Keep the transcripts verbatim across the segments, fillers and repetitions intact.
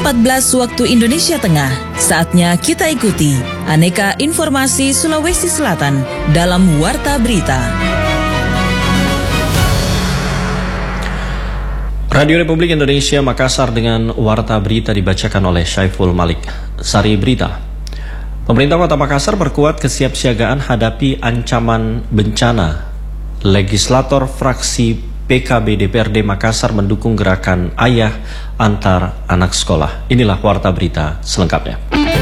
empat belas waktu Indonesia Tengah. Saatnya kita ikuti aneka informasi Sulawesi Selatan dalam Warta Berita. Radio Republik Indonesia Makassar dengan Warta Berita dibacakan oleh Syaiful Malik. Sari Berita. Pemerintah Kota Makassar perkuat kesiapsiagaan hadapi ancaman bencana. Legislator fraksi P K B D P R D Makassar mendukung gerakan ayah antar anak sekolah. Inilah Warta Berita selengkapnya.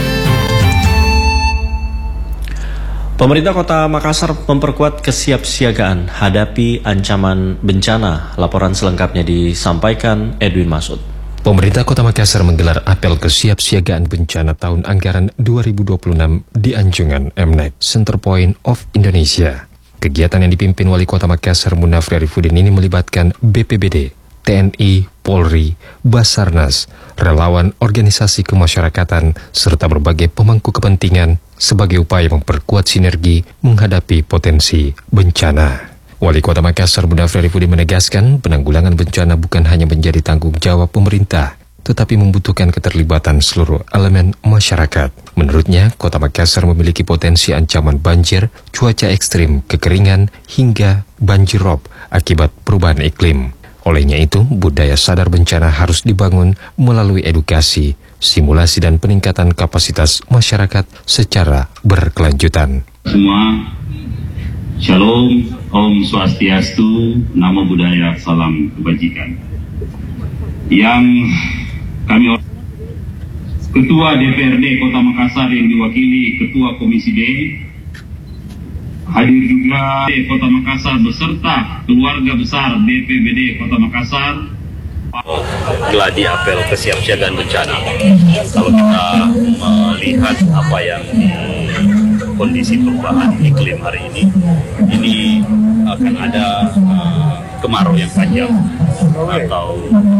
Pemerintah Kota Makassar memperkuat kesiapsiagaan hadapi ancaman bencana. Laporan selengkapnya disampaikan Edwin Masud. Pemerintah Kota Makassar menggelar apel kesiapsiagaan bencana tahun anggaran dua ribu dua puluh enam di Anjungan M N E P, Center Point of Indonesia. Kegiatan yang dipimpin Wali Kota Makassar Munafri Arifudin ini melibatkan B P B D, T N I, Polri, Basarnas, relawan organisasi kemasyarakatan, serta berbagai pemangku kepentingan sebagai upaya memperkuat sinergi menghadapi potensi bencana. Wali Kota Makassar Munafri Arifudin menegaskan penanggulangan bencana bukan hanya menjadi tanggung jawab pemerintah, tetapi membutuhkan keterlibatan seluruh elemen masyarakat. Menurutnya, Kota Makassar memiliki potensi ancaman banjir, cuaca ekstrim, kekeringan, hingga banjir rob akibat perubahan iklim. Olehnya itu, budaya sadar bencana harus dibangun melalui edukasi, simulasi dan peningkatan kapasitas masyarakat secara berkelanjutan. Semua, Shalom, Om Swastiastu, Namo Buddhaya, Salam Kebajikan. Yang kami Ketua D P R D Kota Makassar yang diwakili Ketua Komisi D, hadir juga Kota Makassar beserta keluarga besar B P B D Kota Makassar. Geladi apel kesiapsiagaan bencana. Kalau kita melihat apa yang kondisi perubahan iklim hari ini, ini akan ada uh, kemarau yang panjang atau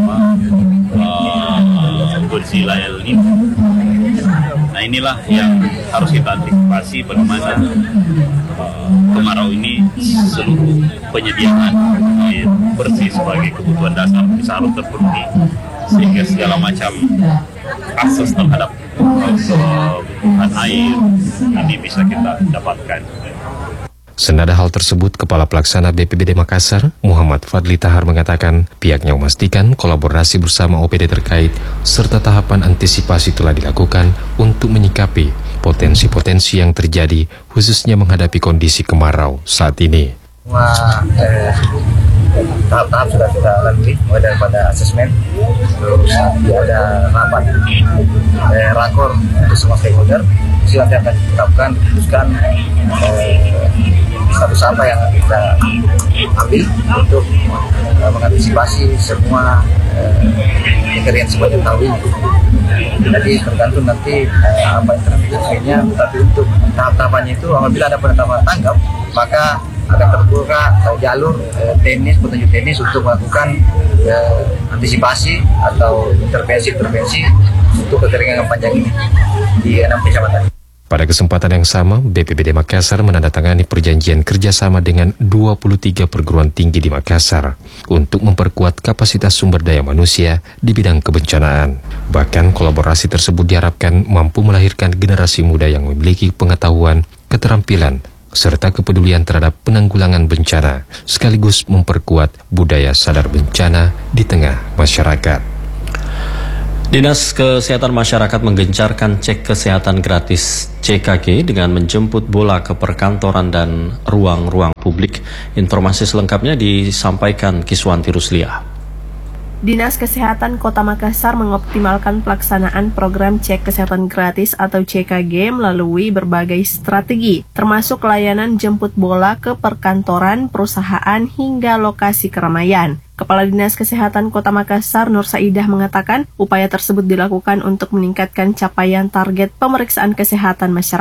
uh, Godzilla El Nino. Nah, inilah yang harus kita antisipasi bagaimana uh, kemarau ini seluruh penyediaan air bersih sebagai kebutuhan dasar bisa harus terpenuhi, sehingga segala macam akses terhadap kebutuhan air ini bisa kita dapatkan. Senada hal tersebut, Kepala Pelaksana B P B D Makassar, Muhammad Fadli Tahar mengatakan pihaknya memastikan kolaborasi bersama O P D terkait serta tahapan antisipasi telah dilakukan untuk menyikapi potensi-potensi yang terjadi khususnya menghadapi kondisi kemarau saat ini. Semua eh, tahap-tahap sudah kita lalui, mulai daripada asesmen, terus nanti ada rapat eh, rakor untuk semua stakeholder, nanti akan ditetapkan, diputuskan eh, status apa yang kita ambil untuk eh, mengantisipasi semua eh, yang semuanya tahu. Jadi tergantung nanti eh, apa yang terjadinya, tapi untuk tahap-tahapannya itu apabila ada penetapan tanggap, maka akan terbuka eh, jalur eh, teknis, petunjuk teknis untuk melakukan eh, antisipasi atau intervensi-intervensi untuk kekeringan yang panjang ini di enam kecamatan. Pada kesempatan yang sama, B P B D Makassar menandatangani perjanjian kerjasama dengan dua puluh tiga perguruan tinggi di Makassar untuk memperkuat kapasitas sumber daya manusia di bidang kebencanaan. Bahkan kolaborasi tersebut diharapkan mampu melahirkan generasi muda yang memiliki pengetahuan, keterampilan, serta kepedulian terhadap penanggulangan bencana, sekaligus memperkuat budaya sadar bencana di tengah masyarakat. Dinas Kesehatan Masyarakat menggencarkan cek kesehatan gratis C K G dengan menjemput bola ke perkantoran dan ruang-ruang publik. Informasi selengkapnya disampaikan Kiswanti Rusliah. Dinas Kesehatan Kota Makassar mengoptimalkan pelaksanaan program cek kesehatan gratis atau C K G melalui berbagai strategi, termasuk layanan jemput bola ke perkantoran, perusahaan, hingga lokasi keramaian. Kepala Dinas Kesehatan Kota Makassar, Nur Saidah, mengatakan upaya tersebut dilakukan untuk meningkatkan capaian target pemeriksaan kesehatan masyarakat.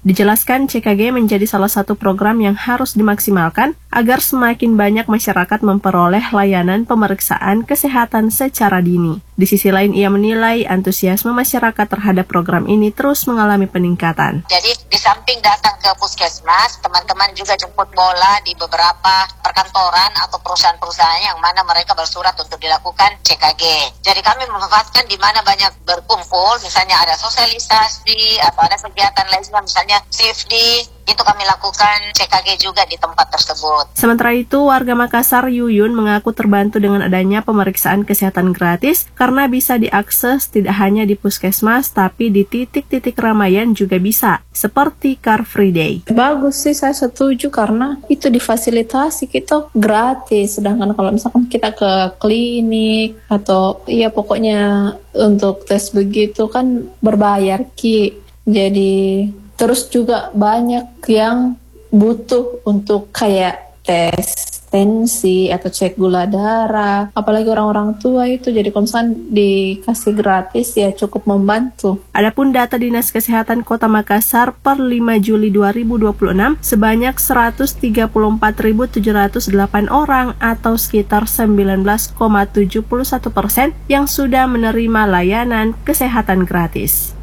Dijelaskan C K G menjadi salah satu program yang harus dimaksimalkan agar semakin banyak masyarakat memperoleh layanan pemeriksaan kesehatan secara dini. Di sisi lain, ia menilai antusiasme masyarakat terhadap program ini terus mengalami peningkatan. Jadi di samping datang ke puskesmas, teman-teman juga jemput bola di beberapa perkantoran atau perusahaan-perusahaan yang mana mereka bersurat untuk dilakukan C K G. Jadi kami memanfaatkan di mana banyak berkumpul, misalnya ada sosialisasi atau ada kegiatan lainnya, misalnya C F D, itu kami lakukan C K G juga di tempat tersebut. Sementara itu, warga Makassar Yuyun mengaku terbantu dengan adanya pemeriksaan kesehatan gratis karena bisa diakses tidak hanya di puskesmas tapi di titik-titik keramaian juga bisa, seperti Car Free Day. Bagus sih, saya setuju karena itu difasilitasi kita gratis, sedangkan kalau misalkan kita ke klinik atau ya pokoknya untuk tes begitu kan berbayar Ki. Jadi terus juga banyak yang butuh untuk kayak tes tensi atau cek gula darah, apalagi orang-orang tua itu. Jadi kalau misalkan dikasih gratis ya cukup membantu. Adapun data Dinas Kesehatan Kota Makassar per lima Juli dua ribu dua puluh enam sebanyak seratus tiga puluh empat ribu tujuh ratus delapan orang atau sekitar sembilan belas koma tujuh satu persen yang sudah menerima layanan kesehatan gratis.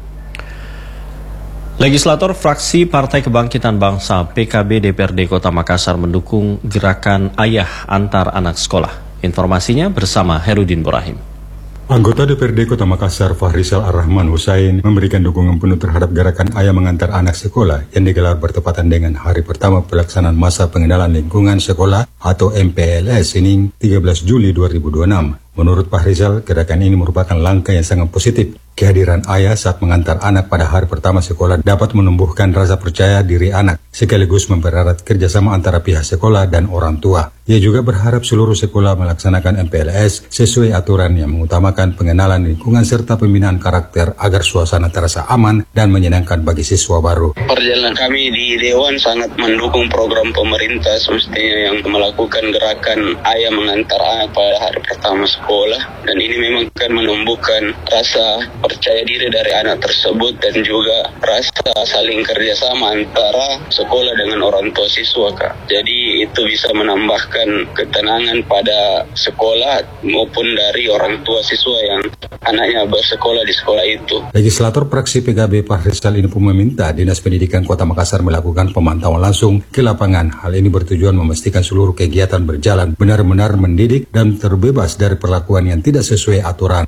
Legislator fraksi Partai Kebangkitan Bangsa P K B D P R D Kota Makassar mendukung gerakan ayah antar anak sekolah. Informasinya bersama Herudin Borahim. Anggota D P R D Kota Makassar Fahrizal Ar-Rahman Hussein memberikan dukungan penuh terhadap gerakan ayah mengantar anak sekolah yang digelar bertepatan dengan hari pertama pelaksanaan masa pengenalan lingkungan sekolah atau M P L S Senin tiga belas Juli dua ribu dua puluh enam. Menurut Fahrizal, gerakan ini merupakan langkah yang sangat positif. Kehadiran ayah saat mengantar anak pada hari pertama sekolah dapat menumbuhkan rasa percaya diri anak, sekaligus mempererat kerjasama antara pihak sekolah dan orang tua. Ia juga berharap seluruh sekolah melaksanakan M P L S sesuai aturan yang mengutamakan pengenalan lingkungan serta pembinaan karakter agar suasana terasa aman dan menyenangkan bagi siswa baru. Perjalanan kami di Dewan sangat mendukung program pemerintah semestinya yang melakukan gerakan ayah mengantar anak pada hari pertama sekolah, dan ini memang akan menumbuhkan rasa percaya diri dari anak tersebut dan juga rasa saling kerjasama antara sekolah dengan orang tua siswa, Kak. Jadi itu bisa menambahkan ketenangan pada sekolah maupun dari orang tua siswa yang anaknya bersekolah di sekolah itu. Legislator fraksi P K B Fahrizal ini pun meminta Dinas Pendidikan Kota Makassar melakukan pemantauan langsung ke lapangan. Hal ini bertujuan memastikan seluruh kegiatan berjalan benar-benar mendidik dan terbebas dari perlakuan yang tidak sesuai aturan.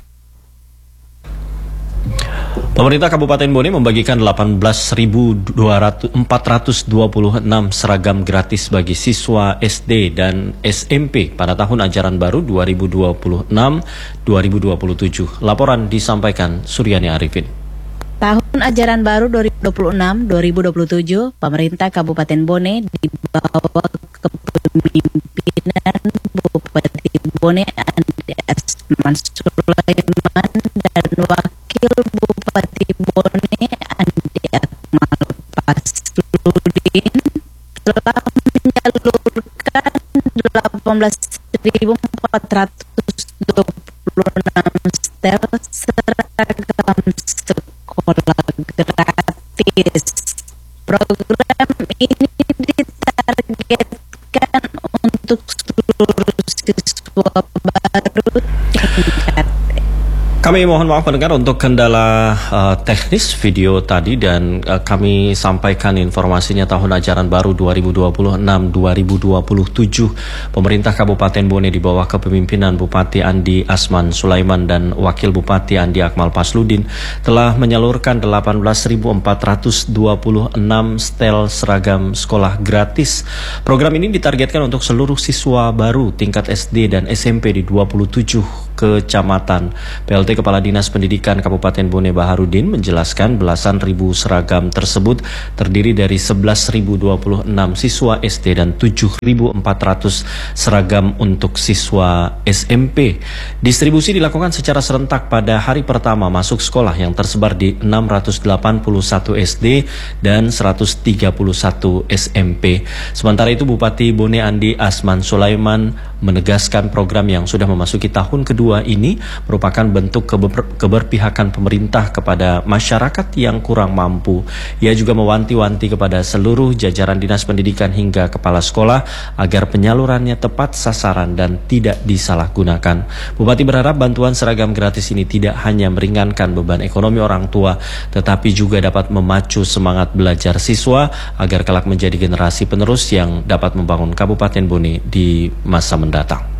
Pemerintah Kabupaten Bone membagikan delapan belas ribu empat ratus dua puluh enam seragam gratis bagi siswa S D dan S M P pada tahun ajaran baru dua ribu dua puluh enam dua ribu dua puluh tujuh. Laporan disampaikan Suryani Arifin. Tahun ajaran baru dua ribu dua puluh enam dua ribu dua puluh tujuh, pemerintah Kabupaten Bone di bawah kepemimpinan Bupati Bone Andi Asman Sulaiman dan Wakil Bupati Bone Andi Akmal Pasludin telah menyalurkan delapan belas ribu empat ratus dua puluh enam setel seragam sekolah gratis. Program ini ditargetkan untuk seluruh siswa baru tingkat. Kami mohon maaf mendengar untuk kendala uh, teknis video tadi, dan uh, kami sampaikan informasinya tahun ajaran baru dua ribu dua puluh enam dua ribu dua puluh tujuh. Pemerintah Kabupaten Bone di bawah kepemimpinan Bupati Andi Asman Sulaiman dan Wakil Bupati Andi Akmal Pasludin telah menyalurkan delapan belas ribu empat ratus dua puluh enam setel seragam sekolah gratis. Program ini ditargetkan untuk seluruh siswa baru tingkat S D dan S M P di dua puluh tujuh kecamatan. P L T Kepala Dinas Pendidikan Kabupaten Bone Baharudin menjelaskan belasan ribu seragam tersebut terdiri dari sebelas ribu dua puluh enam siswa S D dan tujuh ribu empat ratus seragam untuk siswa S M P. Distribusi dilakukan secara serentak pada hari pertama masuk sekolah yang tersebar di enam ratus delapan puluh satu S D dan seratus tiga puluh satu S M P. Sementara itu Bupati Bone Andi Asman Sulaiman menegaskan program yang sudah memasuki tahun kedua ini merupakan bentuk keber- keberpihakan pemerintah kepada masyarakat yang kurang mampu. Ia juga mewanti-wanti kepada seluruh jajaran dinas pendidikan hingga kepala sekolah agar penyalurannya tepat sasaran dan tidak disalahgunakan. Bupati berharap bantuan seragam gratis ini tidak hanya meringankan beban ekonomi orang tua, tetapi juga dapat memacu semangat belajar siswa agar kelak menjadi generasi penerus yang dapat membangun Kabupaten Bone di masa mendatang.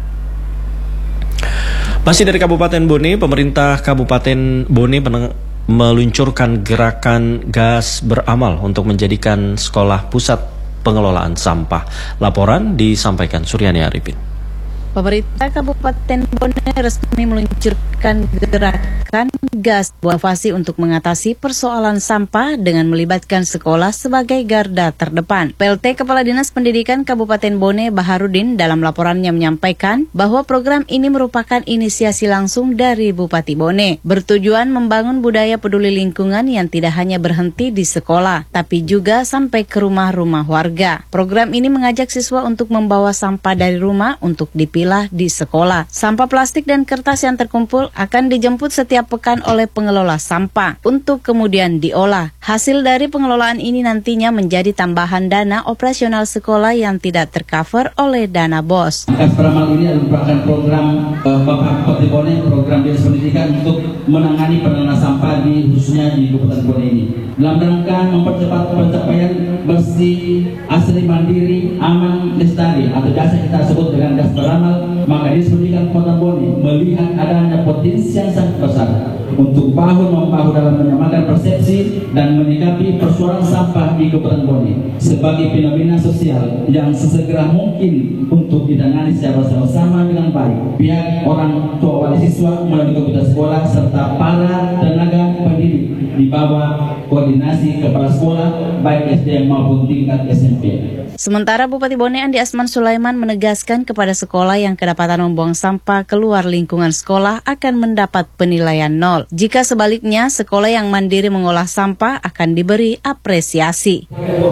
Masih dari Kabupaten Bone, pemerintah Kabupaten Bone meluncurkan gerakan gas beramal untuk menjadikan sekolah pusat pengelolaan sampah. Laporan disampaikan Suryani Arifin. Pemerintah Kabupaten Bone resmi meluncurkan gerakan gas inovasi untuk mengatasi persoalan sampah dengan melibatkan sekolah sebagai garda terdepan. P L T Kepala Dinas Pendidikan Kabupaten Bone Baharudin dalam laporannya menyampaikan bahwa program ini merupakan inisiasi langsung dari Bupati Bone, bertujuan membangun budaya peduli lingkungan yang tidak hanya berhenti di sekolah, tapi juga sampai ke rumah-rumah warga. Program ini mengajak siswa untuk membawa sampah dari rumah untuk dipilah di sekolah. Sampah plastik dan kertas yang terkumpul akan dijemput setiap pekan oleh pengelola sampah untuk kemudian diolah. Hasil dari pengelolaan ini nantinya menjadi tambahan dana operasional sekolah yang tidak tercover oleh dana B O S. Gas beramal ini merupakan program uh, Bapak Bupati Bone, program Dinas Pendidikan untuk menangani penanganan sampah di khususnya di Kabupaten Bone ini. Dalam rangka mempercepat pencapaian bersih, asli, mandiri, aman, lestari atau jasa kita sebut dengan gas beramal, maka Dinas Pendidikan Kota Bone melihat adanya potensi yang sangat besar untuk bahu-membahu dalam menyamakan persepsi dan menyikapi persoalan sampah di Kabupaten Bone sebagai fenomena sosial yang sesegera mungkin untuk ditangani secara sama-sama dengan baik. Pihak orang tua wali siswa melalui komite sekolah serta para tenaga pendidik di bawah koordinasi kepala sekolah baik S D M maupun tingkat S M P. Sementara Bupati Bone Andi Asman Sulaiman menegaskan kepada sekolah yang kedapatan membuang sampah keluar lingkungan sekolah akan mendapat penilaian nol. Jika sebaliknya, sekolah yang mandiri mengolah sampah akan diberi apresiasi.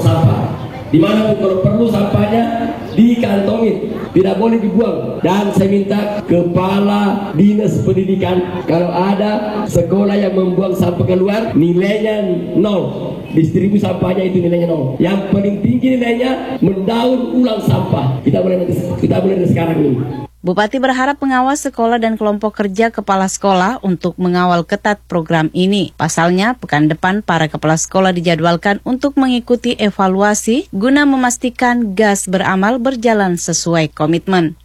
Di mana kalau perlu sampahnya dikantongin, tidak boleh dibuang. Dan saya minta kepala dinas pendidikan, kalau ada sekolah yang membuang sampah keluar, nilainya nol. Distribusi sampahnya itu nilainya nol. Yang paling tinggi nilainya mendaur ulang sampah. Kita boleh kita boleh sekarang ini. Bupati berharap pengawas sekolah dan kelompok kerja kepala sekolah untuk mengawal ketat program ini. Pasalnya, pekan depan para kepala sekolah dijadwalkan untuk mengikuti evaluasi guna memastikan gas beramal berjalan sesuai komitmen.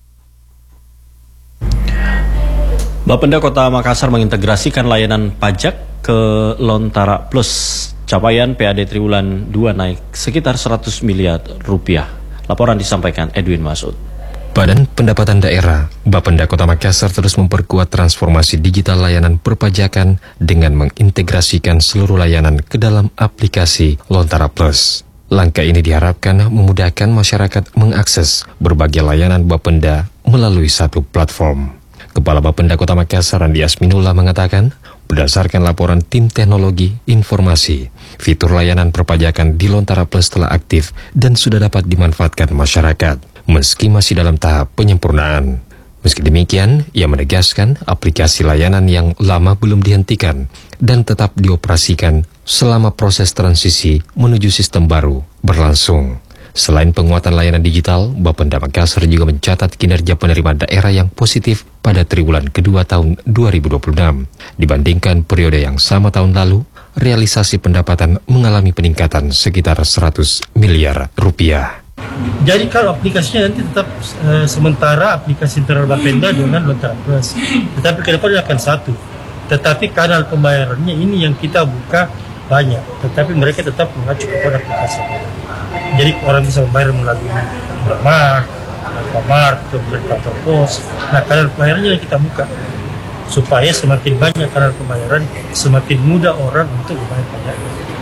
Bapenda Kota Makassar mengintegrasikan layanan pajak ke Lontara Plus. Capaian P A D triwulan dua naik sekitar seratus miliar rupiah. Laporan disampaikan Edwin Masud. Badan Pendapatan Daerah, Bapenda Kota Makassar terus memperkuat transformasi digital layanan perpajakan dengan mengintegrasikan seluruh layanan ke dalam aplikasi Lontara Plus. Langkah ini diharapkan memudahkan masyarakat mengakses berbagai layanan Bapenda melalui satu platform. Kepala Bapenda Kota Makassar Andi Asminullah mengatakan, berdasarkan laporan tim teknologi informasi, fitur layanan perpajakan di Lontara Plus telah aktif dan sudah dapat dimanfaatkan masyarakat, meski masih dalam tahap penyempurnaan. Meski demikian, ia menegaskan aplikasi layanan yang lama belum dihentikan dan tetap dioperasikan selama proses transisi menuju sistem baru berlangsung. Selain penguatan layanan digital, Bapenda Makassar juga mencatat kinerja penerima daerah yang positif pada triwulan kedua tahun dua ribu dua puluh enam. Dibandingkan periode yang sama tahun lalu, realisasi pendapatan mengalami peningkatan sekitar seratus miliar rupiah. Jadi kalau aplikasinya nanti tetap uh, sementara aplikasi internal Bapenda dengan Lontara Plus, tetapi ke depan akan satu. Tetapi kanal pembayarannya ini yang kita buka banyak, tetapi mereka tetap mengacu kepada aplikasi. Jadi orang bisa membayar melalui Mart, Alfamart, kemudian kantor pos. Nah, kanal pembayarannya yang kita buka supaya semakin banyak kanal pembayaran, semakin mudah orang untuk membayar pajak.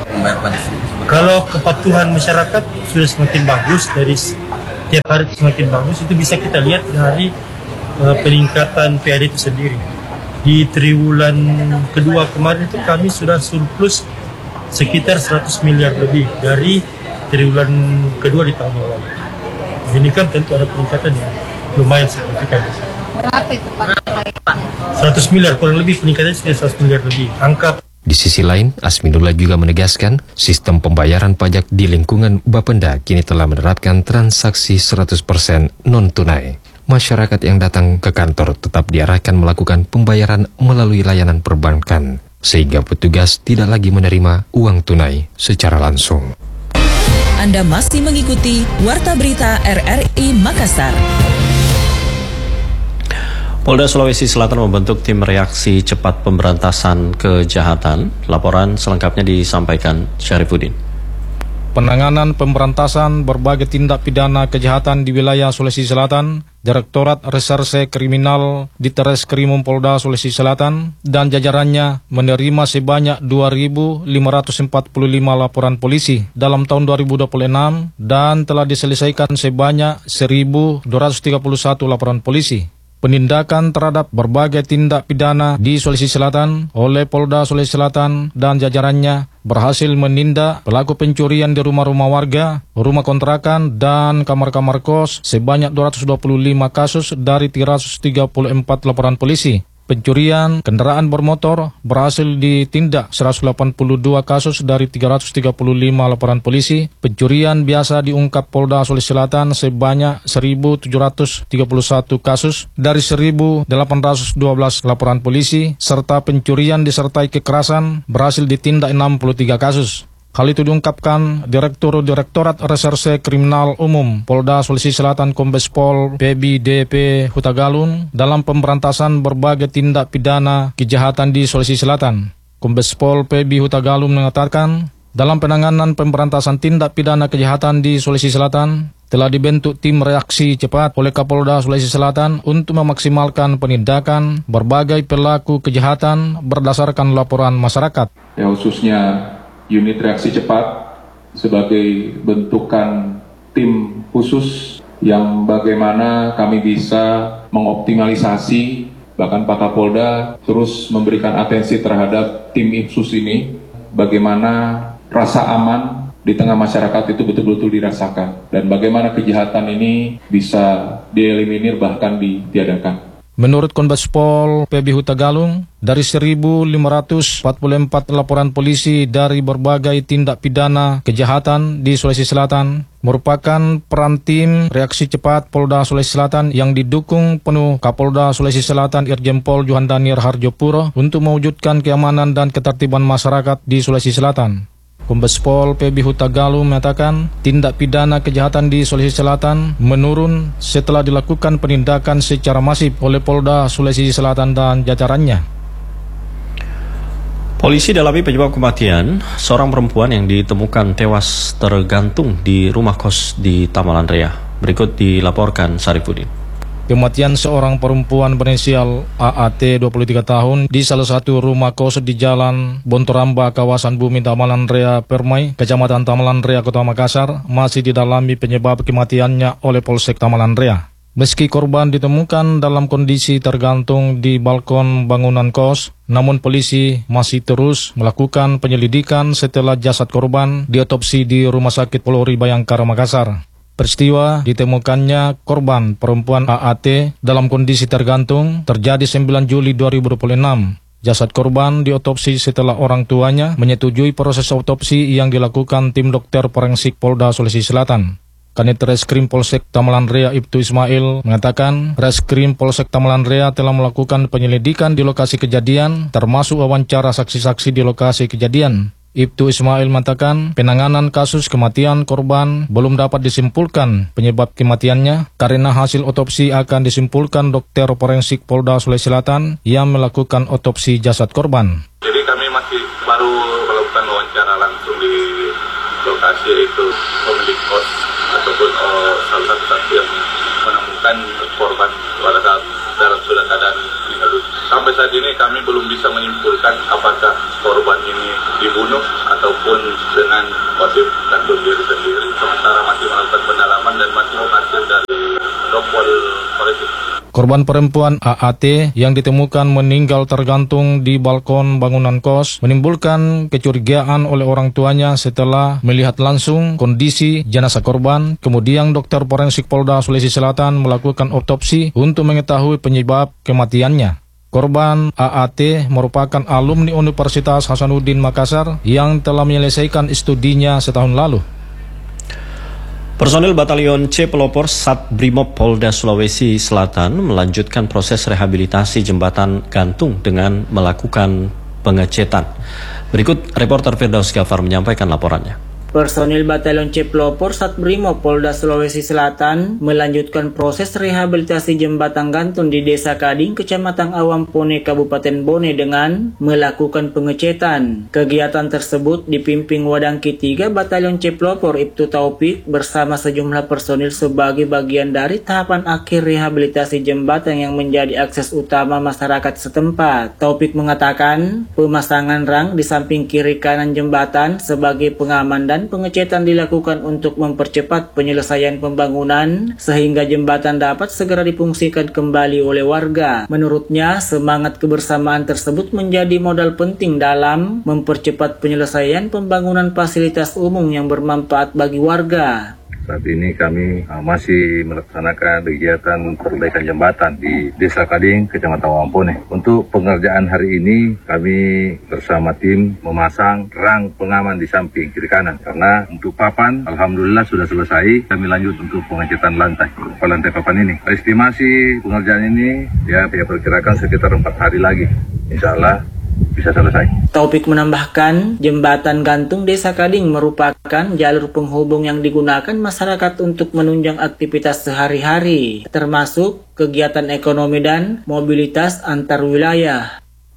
Kalau kepatuhan masyarakat sudah semakin bagus, dari setiap hari semakin bagus, itu bisa kita lihat dari uh, peningkatan P A D itu sendiri. Di triwulan kedua kemarin itu kami sudah surplus sekitar seratus miliar lebih dari triwulan kedua di tahun lalu. Ini kan tentu ada peningkatan yang lumayan signifikan. Berapa itu Pak? seratus miliar, kurang lebih peningkatannya seratus miliar lebih. Angka. Di sisi lain, Asminullah juga menegaskan sistem pembayaran pajak di lingkungan Bapenda kini telah menerapkan transaksi seratus persen non-tunai. Masyarakat yang datang ke kantor tetap diarahkan melakukan pembayaran melalui layanan perbankan, sehingga petugas tidak lagi menerima uang tunai secara langsung. Anda masih mengikuti Warta Berita R R I Makassar. Polda Sulawesi Selatan membentuk tim reaksi cepat pemberantasan kejahatan. Laporan selengkapnya disampaikan Syarifuddin. Penanganan pemberantasan berbagai tindak pidana kejahatan di wilayah Sulawesi Selatan, Direktorat Reserse Kriminal Ditreskrimum Polda Sulawesi Selatan dan jajarannya menerima sebanyak dua ribu lima ratus empat puluh lima laporan polisi dalam tahun dua ribu dua puluh enam dan telah diselesaikan sebanyak seribu dua ratus tiga puluh satu laporan polisi. Penindakan terhadap berbagai tindak pidana di Sulawesi Selatan oleh Polda Sulawesi Selatan dan jajarannya berhasil menindak pelaku pencurian di rumah-rumah warga, rumah kontrakan, dan kamar-kamar kos sebanyak dua ratus dua puluh lima kasus dari tiga ratus tiga puluh empat laporan polisi. Pencurian kendaraan bermotor berhasil ditindak seratus delapan puluh dua kasus dari tiga ratus tiga puluh lima laporan polisi. Pencurian biasa diungkap Polda Sulawesi Selatan sebanyak seribu tujuh ratus tiga puluh satu kasus dari seribu delapan ratus dua belas laporan polisi, serta pencurian disertai kekerasan berhasil ditindak enam puluh tiga kasus. Hal itu diungkapkan Direktur Direktorat Reserse Kriminal Umum Polda Sulawesi Selatan Kombes Pol P B D P Hutagalung dalam pemberantasan berbagai tindak pidana kejahatan di Sulawesi Selatan. Kombes Pol P B Hutagalung mengatakan, dalam penanganan pemberantasan tindak pidana kejahatan di Sulawesi Selatan, telah dibentuk tim reaksi cepat oleh Kapolda Sulawesi Selatan untuk memaksimalkan penindakan berbagai pelaku kejahatan berdasarkan laporan masyarakat. Ya, khususnya unit reaksi cepat sebagai bentukan tim khusus yang bagaimana kami bisa mengoptimalisasi, bahkan Pak Kapolda terus memberikan atensi terhadap tim Ipsus ini, bagaimana rasa aman di tengah masyarakat itu betul-betul dirasakan dan bagaimana kejahatan ini bisa dieliminir bahkan ditiadakan. Menurut Kombes Pol P B Hutagalung, dari seribu lima ratus empat puluh empat laporan polisi dari berbagai tindak pidana kejahatan di Sulawesi Selatan merupakan peran tim reaksi cepat Polda Sulawesi Selatan yang didukung penuh Kapolda Sulawesi Selatan Irjen Pol Johandanir Harjopuro untuk mewujudkan keamanan dan ketertiban masyarakat di Sulawesi Selatan. Kombes Pol P B Hutagalung mengatakan tindak pidana kejahatan di Sulawesi Selatan menurun setelah dilakukan penindakan secara masif oleh Polda Sulawesi Selatan dan jajarannya. Polisi dalami penyebab kematian seorang perempuan yang ditemukan tewas tergantung di rumah kos di Tamalan Rea. Berikut dilaporkan Syarifuddin. Kematian seorang perempuan berinisial A A T dua puluh tiga tahun di salah satu rumah kos di Jalan Bontoramba, kawasan Bumi Tamalan Rea Permai, Kecamatan Tamalan Rea, Kota Makassar, masih didalami penyebab kematiannya oleh Polsek Tamalan Rea. Meski korban ditemukan dalam kondisi tergantung di balkon bangunan kos, namun polisi masih terus melakukan penyelidikan setelah jasad korban diotopsi di Rumah Sakit Polri Bayangkara, Makassar. Peristiwa ditemukannya korban perempuan A A T dalam kondisi tergantung terjadi sembilan Juli dua ribu dua puluh enam. Jasad korban diotopsi setelah orang tuanya menyetujui proses autopsi yang dilakukan tim dokter forensik Polda Sulawesi Selatan. Kanit Reskrim Polsek Tamalan Rea Ibtu Ismail mengatakan Reskrim Polsek Tamalan Rea telah melakukan penyelidikan di lokasi kejadian termasuk wawancara saksi-saksi di lokasi kejadian. Ibtu Ismail mengatakan penanganan kasus kematian korban belum dapat disimpulkan penyebab kematiannya karena hasil otopsi akan disimpulkan dokter forensik Polda Sulawesi Selatan yang melakukan otopsi jasad korban. Jadi kami masih baru melakukan wawancara langsung di lokasi itu pemilik kos ataupun oh, salah satu saksi yang menemukan korban pada saat dalam sudah keadaan meninggal dunia. Sampai saat ini kami belum bisa menyimpulkan apakah korban ini dibunuh ataupun dengan motif gantung diri sendiri. Sementara masih melakukan pendalaman dan masih hasil dari dokter forensik. Korban perempuan A A T yang ditemukan meninggal tergantung di balkon bangunan kos menimbulkan kecurigaan oleh orang tuanya setelah melihat langsung kondisi jenazah korban. Kemudian dokter forensik Polda Sulawesi Selatan melakukan otopsi untuk mengetahui penyebab kematiannya. Korban A A T merupakan alumni Universitas Hasanuddin Makassar yang telah menyelesaikan studinya setahun lalu. Personil Batalion C Pelopor Satbrimob Polda Sulawesi Selatan melanjutkan proses rehabilitasi jembatan gantung dengan melakukan pengecetan. Berikut reporter Firdaus Gafar menyampaikan laporannya. Personil Batalion C Pelopor Satbrimob Polda Sulawesi Selatan melanjutkan proses rehabilitasi jembatan gantung di Desa Kading, Kecamatan Awampone, Kabupaten Bone dengan melakukan pengecetan. Kegiatan tersebut dipimpin Wadangki tiga Batalion C Pelopor Ibtu Taufik bersama sejumlah personil sebagai bagian dari tahapan akhir rehabilitasi jembatan yang menjadi akses utama masyarakat setempat. Taufik mengatakan pemasangan rang di samping kiri kanan jembatan sebagai pengaman dan pengecetan dilakukan untuk mempercepat penyelesaian pembangunan sehingga jembatan dapat segera difungsikan kembali oleh warga. Menurutnya, semangat kebersamaan tersebut menjadi modal penting dalam mempercepat penyelesaian pembangunan fasilitas umum yang bermanfaat bagi warga. Saat ini kami uh, masih melaksanakan kegiatan perbaikan jembatan di Desa Kading, Kecamatan Awampone. Untuk pengerjaan hari ini kami bersama tim memasang rang pengaman di samping kiri kanan. Karena untuk papan, alhamdulillah sudah selesai. Kami lanjut untuk pengecetan lantai, lantai papan ini. Estimasi pengerjaan ini ya saya perkirakan sekitar empat hari lagi. Insya Allah bisa selesai. Taufik menambahkan, jembatan gantung Desa Kading merupakan jalur penghubung yang digunakan masyarakat untuk menunjang aktivitas sehari-hari, termasuk kegiatan ekonomi dan mobilitas antar wilayah.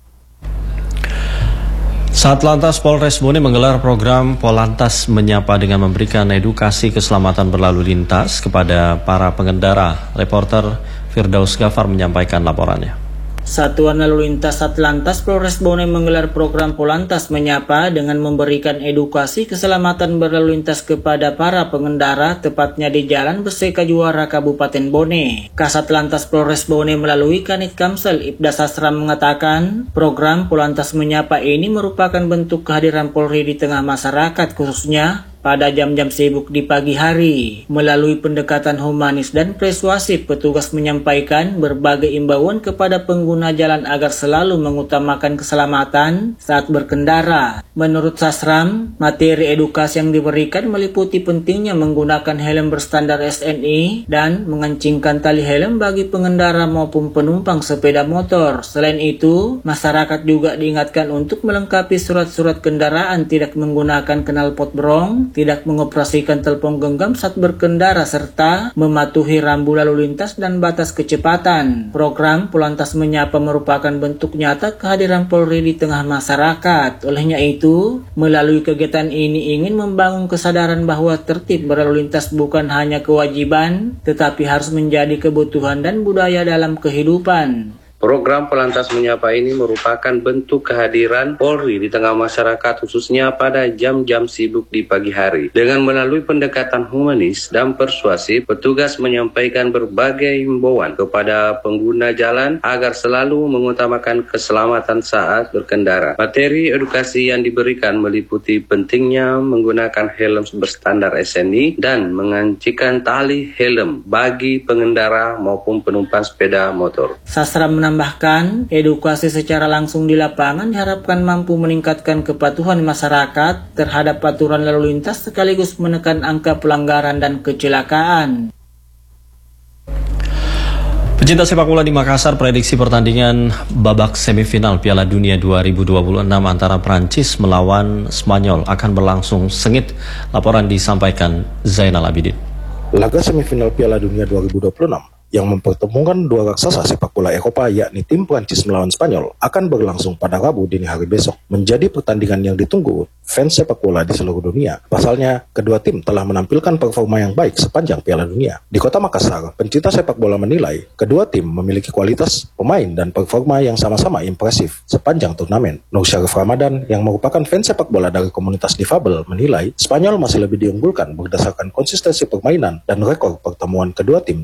Satlantas Polres Bone menggelar program Polantas Menyapa dengan memberikan edukasi keselamatan berlalu lintas kepada para pengendara. Reporter Firdaus Gafar menyampaikan laporannya. Satuan Lalu Lintas Satlantas Polres Bone menggelar program Polantas Menyapa dengan memberikan edukasi keselamatan berlalu lintas kepada para pengendara, tepatnya di Jalan Beseka Juara, Kabupaten Bone. Kasat Lantas Polres Bone melalui Kanit Kamsel Ibda Sasram mengatakan, program Polantas Menyapa ini merupakan bentuk kehadiran Polri di tengah masyarakat, khususnya pada jam-jam sibuk di pagi hari. Melalui pendekatan humanis dan persuasif, petugas menyampaikan berbagai imbauan kepada pengguna jalan agar selalu mengutamakan keselamatan saat berkendara. Menurut Sasram, materi edukasi yang diberikan meliputi pentingnya menggunakan helm berstandar S N I dan mengencingkan tali helm bagi pengendara maupun penumpang sepeda motor. Selain itu, masyarakat juga diingatkan untuk melengkapi surat-surat kendaraan, tidak menggunakan knalpot brong, tidak mengoperasikan telepon genggam saat berkendara, serta mematuhi rambu lalu lintas dan batas kecepatan. Program Polantas Menyapa merupakan bentuk nyata kehadiran Polri di tengah masyarakat. Olehnya itu, melalui kegiatan ini ingin membangun kesadaran bahwa tertib berlalu lintas bukan hanya kewajiban, tetapi harus menjadi kebutuhan dan budaya dalam kehidupan. Program Polantas Menyapa ini merupakan bentuk kehadiran Polri di tengah masyarakat, khususnya pada jam-jam sibuk di pagi hari. Dengan melalui pendekatan humanis dan persuasif, petugas menyampaikan berbagai himbauan kepada pengguna jalan agar selalu mengutamakan keselamatan saat berkendara. Materi edukasi yang diberikan meliputi pentingnya menggunakan helm berstandar S N I dan mengencingkan tali helm bagi pengendara maupun penumpang sepeda motor. Sastra menambahkan, edukasi secara langsung di lapangan diharapkan mampu meningkatkan kepatuhan masyarakat terhadap aturan lalu lintas sekaligus menekan angka pelanggaran dan kecelakaan. Pecinta sepak bola di Makassar prediksi pertandingan babak semifinal Piala Dunia dua ribu dua puluh enam antara Prancis melawan Spanyol akan berlangsung sengit. Laporan disampaikan Zainal Abidin. Laga semifinal Piala Dunia dua ribu dua puluh enam yang mempertemukan dua raksasa sepak bola Eropa yakni tim Prancis melawan Spanyol akan berlangsung pada Rabu dini hari besok, menjadi pertandingan yang ditunggu fans sepak bola di seluruh dunia. Pasalnya, kedua tim telah menampilkan performa yang baik sepanjang Piala Dunia. Di kota Makassar, pencinta sepak bola menilai kedua tim memiliki kualitas pemain dan performa yang sama-sama impresif sepanjang turnamen. Nur Syarif Ramadan yang merupakan fans sepak bola dari komunitas difabel menilai Spanyol masih lebih diunggulkan berdasarkan konsistensi permainan dan rekor pertemuan kedua tim